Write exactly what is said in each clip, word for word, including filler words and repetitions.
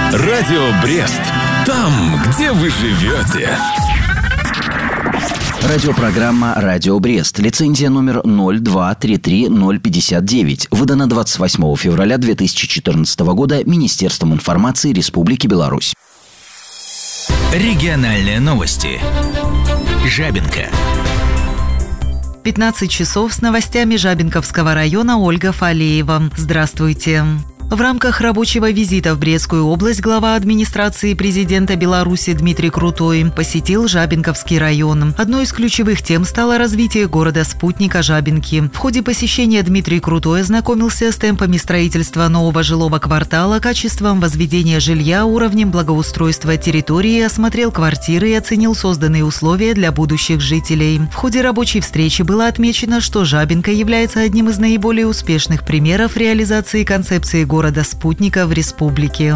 Радио Брест. Там, где вы живете. Радиопрограмма «Радио Брест». Лицензия номер ноль два три три ноль пятьдесят девять. Выдана двадцать восьмого февраля две тысячи четырнадцатого года Министерством информации Республики Беларусь. Региональные новости. Жабинка. пятнадцать часов с новостями Жабинковского района. Ольга Фалеева. Здравствуйте. В рамках рабочего визита в Брестскую область глава администрации президента Беларуси Дмитрий Крутой посетил Жабинковский район. Одной из ключевых тем стало развитие города-спутника Жабинки. В ходе посещения Дмитрий Крутой ознакомился с темпами строительства нового жилого квартала, качеством возведения жилья, уровнем благоустройства территории, осмотрел квартиры и оценил созданные условия для будущих жителей. В ходе рабочей встречи было отмечено, что Жабинка является одним из наиболее успешных примеров реализации концепции города города-спутника в республике.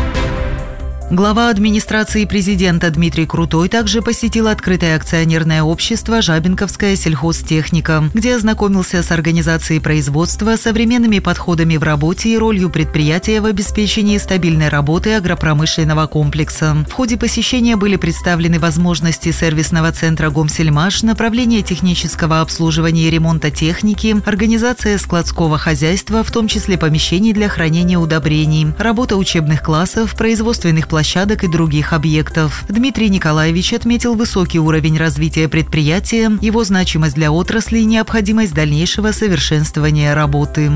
Глава администрации президента Дмитрий Крутой также посетил открытое акционерное общество «Жабинковская сельхозтехника», где ознакомился с организацией производства, современными подходами в работе и ролью предприятия в обеспечении стабильной работы агропромышленного комплекса. В ходе посещения были представлены возможности сервисного центра «Гомсельмаш», направление технического обслуживания и ремонта техники, организация складского хозяйства, в том числе помещений для хранения удобрений, работа учебных классов, производственных площадок, площадок и других объектов. Дмитрий Николаевич отметил высокий уровень развития предприятия, его значимость для отрасли и необходимость дальнейшего совершенствования работы.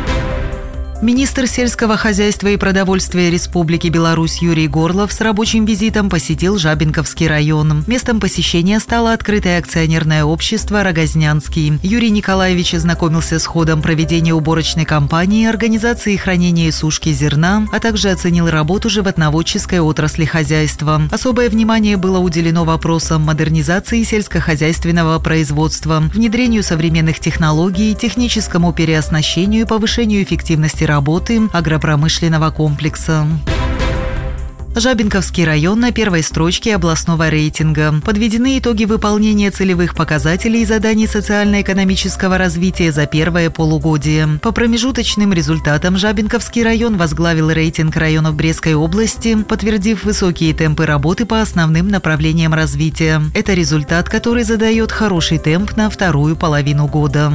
Министр сельского хозяйства и продовольствия Республики Беларусь Юрий Горлов с рабочим визитом посетил Жабинковский район. Местом посещения стало открытое акционерное общество «Рогознянский». Юрий Николаевич ознакомился с ходом проведения уборочной кампании, организации хранения и сушки зерна, а также оценил работу животноводческой отрасли хозяйства. Особое внимание было уделено вопросам модернизации сельскохозяйственного производства, внедрению современных технологий, техническому переоснащению и повышению эффективности работы агропромышленного комплекса. Жабинковский район на первой строчке областного рейтинга. Подведены итоги выполнения целевых показателей и заданий социально-экономического развития за первое полугодие. По промежуточным результатам Жабинковский район возглавил рейтинг районов Брестской области, подтвердив высокие темпы работы по основным направлениям развития. Это результат, который задает хороший темп на вторую половину года.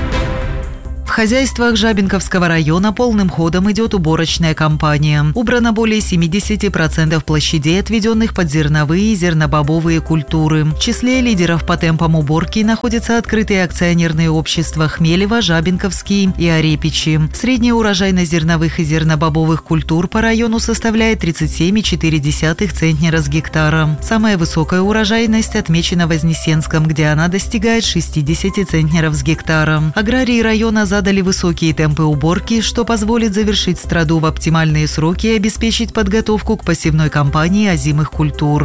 В хозяйствах Жабинковского района полным ходом идет уборочная кампания. Убрано более семьдесят процентов площадей, отведенных под зерновые и зернобобовые культуры. В числе лидеров по темпам уборки находятся открытые акционерные общества Хмелево, Жабинковский и Орепичи. Средняя урожайность зерновых и зернобобовых культур по району составляет тридцать семь целых четыре десятых центнера с гектара. Самая высокая урожайность отмечена в Вознесенском, где она достигает шестьдесят центнеров с гектара. Аграрии района задали дали высокие темпы уборки, что позволит завершить страду в оптимальные сроки и обеспечить подготовку к посевной кампании озимых культур.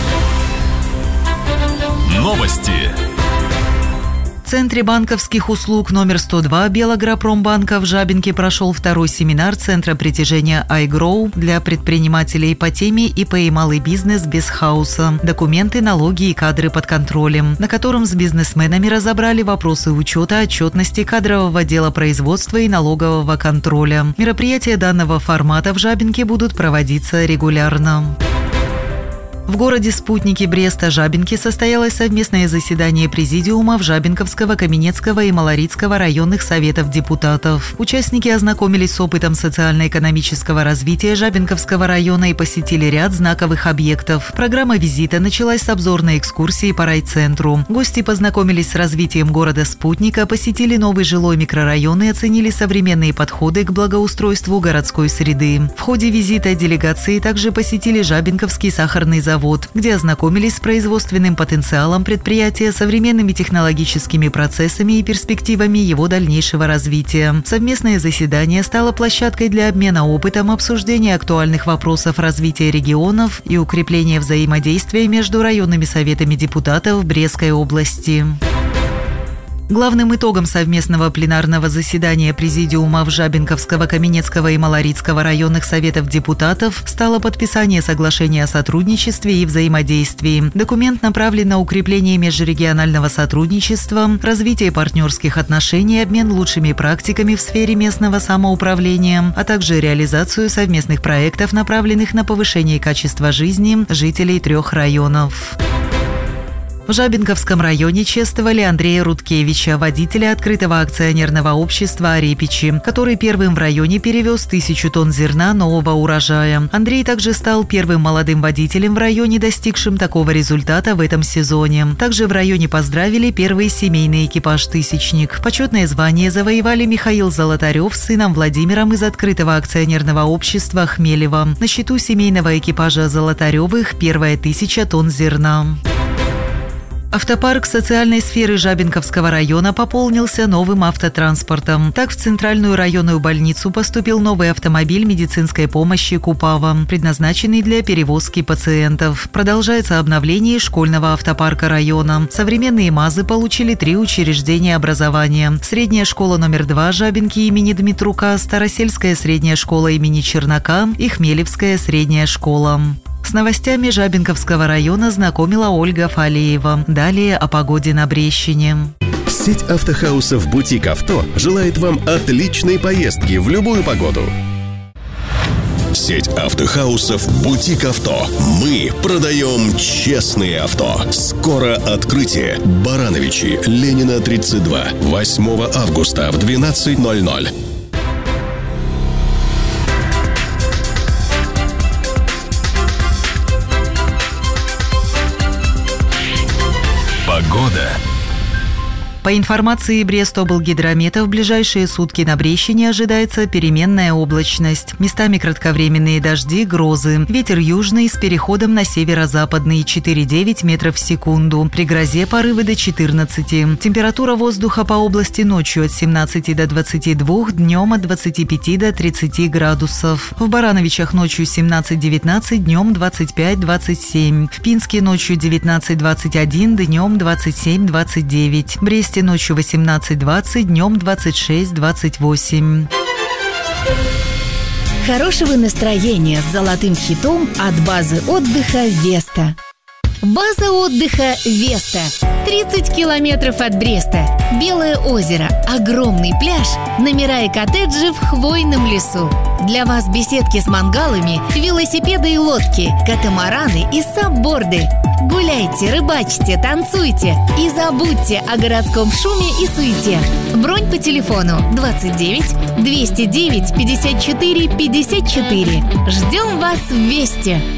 Новости. В Центре банковских услуг номер сто два Белагропромбанка в Жабинке прошел второй семинар Центра притяжения iGrow для предпринимателей по теме ИП и малый бизнес без хаоса, документы, налоги и кадры под контролем, на котором с бизнесменами разобрали вопросы учета, отчетности, кадрового дела производства и налогового контроля. Мероприятия данного формата в Жабинке будут проводиться регулярно. В городе-спутнике Бреста Жабинки состоялось совместное заседание президиумов Жабинковского, Каменецкого и Малорицкого районных советов депутатов. Участники ознакомились с опытом социально-экономического развития Жабинковского района и посетили ряд знаковых объектов. Программа визита началась с обзорной экскурсии по райцентру. Гости познакомились с развитием города-спутника, посетили новый жилой микрорайон и оценили современные подходы к благоустройству городской среды. В ходе визита делегации также посетили Жабинковский сахарный завод, где ознакомились с производственным потенциалом предприятия, современными технологическими процессами и перспективами его дальнейшего развития. Совместное заседание стало площадкой для обмена опытом, обсуждения актуальных вопросов развития регионов и укрепления взаимодействия между районными советами депутатов Брестской области. Главным итогом совместного пленарного заседания президиумов Жабинковского, Каменецкого и Малорицкого районных советов депутатов стало подписание соглашения о сотрудничестве и взаимодействии. Документ направлен на укрепление межрегионального сотрудничества, развитие партнерских отношений, обмен лучшими практиками в сфере местного самоуправления, а также реализацию совместных проектов, направленных на повышение качества жизни жителей трех районов. В Жабинковском районе чествовали Андрея Рудкевича, водителя открытого акционерного общества «Арепичи», который первым в районе перевез тысячу тонн зерна нового урожая. Андрей также стал первым молодым водителем в районе, достигшим такого результата в этом сезоне. Также в районе поздравили первый семейный экипаж «Тысячник». Почетное звание завоевали Михаил Золотарев с сыном Владимиром из открытого акционерного общества «Хмелево». На счету семейного экипажа Золотаревых первая тысяча тонн зерна. Автопарк социальной сферы Жабинковского района пополнился новым автотранспортом. Так, в Центральную районную больницу поступил новый автомобиль медицинской помощи «Купава», предназначенный для перевозки пациентов. Продолжается обновление школьного автопарка района. Современные МАЗы получили три учреждения образования. Средняя школа номер два Жабинки имени Дмитрука, Старосельская средняя школа имени Чернака и Хмелевская средняя школа. С новостями Жабинковского района знакомила Ольга Фалеева. Далее о погоде на Брещине. Сеть автохаусов «Бутик Авто» желает вам отличной поездки в любую погоду. Сеть автохаусов «Бутик Авто». Мы продаем честные авто. Скоро открытие. Барановичи, Ленина, тридцать два. восьмого августа в двенадцать ноль ноль. Погода. По информации Брестоблгидромета, в ближайшие сутки на Брещине ожидается переменная облачность. Местами кратковременные дожди, грозы. Ветер южный с переходом на северо-западный четыре целых девять десятых метров в секунду. При грозе порывы до четырнадцати. Температура воздуха по области ночью от семнадцати до двадцати двух, днем от двадцати пяти до тридцати градусов. В Барановичах ночью семнадцать девятнадцать, днем двадцать пять двадцать семь. В Пинске ночью девятнадцать двадцать один, днем двадцать семь двадцать девять. В Бресте ночью восемнадцать двадцать, днем двадцать шесть двадцать восемь. Хорошего настроения с золотым хитом от базы отдыха «Веста». База отдыха «Веста». тридцать километров от Бреста. Белое озеро, огромный пляж, номера и коттеджи в хвойном лесу. Для вас беседки с мангалами, велосипеды и лодки, катамараны и сабборды. Гуляйте, рыбачьте, танцуйте и забудьте о городском шуме и суете. Бронь по телефону двадцать девять двести девять пятьдесят четыре пятьдесят четыре. Ждем вас в Весте.